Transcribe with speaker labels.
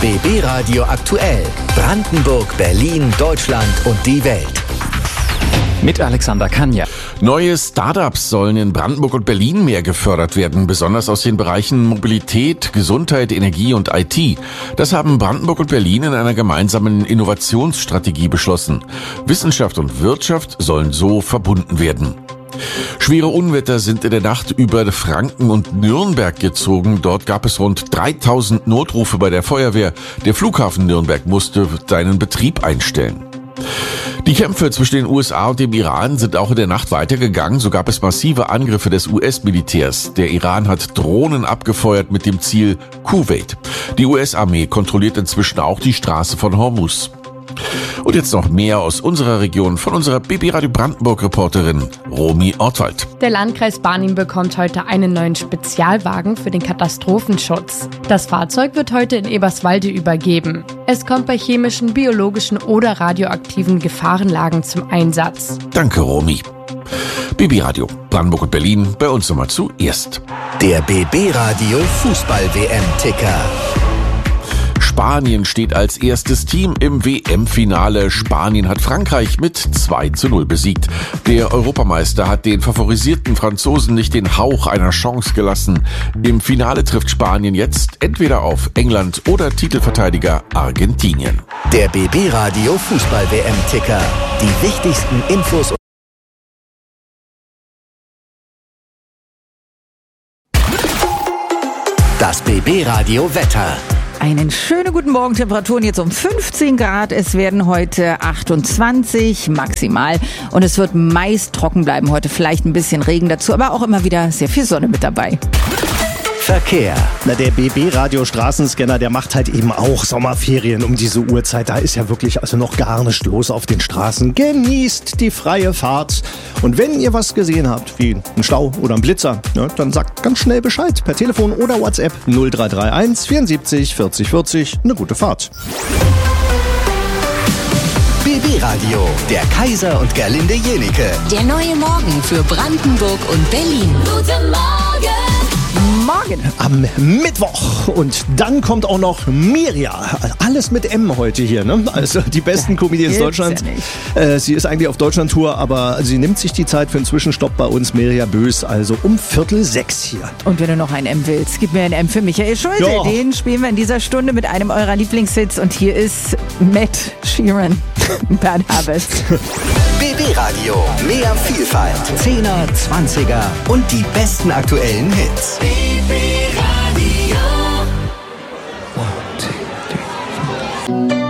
Speaker 1: BB Radio aktuell. Brandenburg, Berlin, Deutschland und die Welt.
Speaker 2: Mit Alexander Kanja.
Speaker 3: Neue Startups sollen in Brandenburg und Berlin mehr gefördert werden, besonders aus den Bereichen Mobilität, Gesundheit, Energie und IT. Das haben Brandenburg und Berlin in einer gemeinsamen Innovationsstrategie beschlossen. Wissenschaft und Wirtschaft sollen so verbunden werden. Schwere Unwetter sind in der Nacht über Franken und Nürnberg gezogen. Dort gab es rund 3000 Notrufe bei der Feuerwehr. Der Flughafen Nürnberg musste seinen Betrieb einstellen. Die Kämpfe zwischen den USA und dem Iran sind auch in der Nacht weitergegangen. So gab es massive Angriffe des US-Militärs. Der Iran hat Drohnen abgefeuert mit dem Ziel Kuwait. Die US-Armee kontrolliert inzwischen auch die Straße von Hormuz. Und jetzt noch mehr aus unserer Region von unserer BB Radio Brandenburg-Reporterin Romy Ortwald.
Speaker 4: Der Landkreis Barnim bekommt heute einen neuen Spezialwagen für den Katastrophenschutz. Das Fahrzeug wird heute in Eberswalde übergeben. Es kommt bei chemischen, biologischen oder radioaktiven Gefahrenlagen zum Einsatz.
Speaker 3: Danke, Romy. BB Radio Brandenburg und Berlin, bei uns nochmal zuerst.
Speaker 1: Der BB Radio Fußball-WM-Ticker.
Speaker 3: Spanien steht als erstes Team im WM-Finale. Spanien hat Frankreich mit 2:0 besiegt. Der Europameister hat den favorisierten Franzosen nicht den Hauch einer Chance gelassen. Im Finale trifft Spanien jetzt entweder auf England oder Titelverteidiger Argentinien.
Speaker 1: Der BB Radio Fußball-WM-Ticker. Die wichtigsten Infos. Das BB Radio Wetter.
Speaker 5: Einen schönen guten Morgen, Temperaturen jetzt um 15 Grad. Es werden heute 28 maximal und es wird meist trocken bleiben. Heute vielleicht ein bisschen Regen dazu, aber auch immer wieder sehr viel Sonne mit dabei.
Speaker 1: Verkehr.
Speaker 6: Der BB-Radio-Straßenscanner, der macht halt eben auch Sommerferien um diese Uhrzeit. Da ist ja wirklich also noch gar nicht los auf den Straßen. Genießt die freie Fahrt. Und wenn ihr was gesehen habt, wie einen Stau oder einen Blitzer, dann sagt ganz schnell Bescheid. Per Telefon oder WhatsApp 0331 74 40 40. Eine gute Fahrt.
Speaker 1: BB Radio, der Kaiser und Gerlinde Jenike.
Speaker 7: Der neue Morgen für Brandenburg und Berlin. Guten Morgen!
Speaker 5: Morgen.
Speaker 6: Am Mittwoch. Und dann kommt auch noch Mirja. Alles mit M heute hier, ne? Also die besten Comedians Deutschlands.
Speaker 5: Ja,
Speaker 6: sie ist eigentlich auf Deutschlandtour, aber sie nimmt sich die Zeit für einen Zwischenstopp bei uns. Mirja Bös, also um 5:45 hier.
Speaker 5: Und wenn du noch ein M willst, gib mir ein M für Michael Schulte.
Speaker 6: Ja.
Speaker 5: Den spielen wir in dieser Stunde mit einem eurer Lieblingshits. Und hier ist Matt Sheeran. Bad Habits.
Speaker 1: BB Radio, mehr Vielfalt, 10er, 20er und die besten aktuellen Hits. BB Radio.
Speaker 8: 1, 2, 3, 4.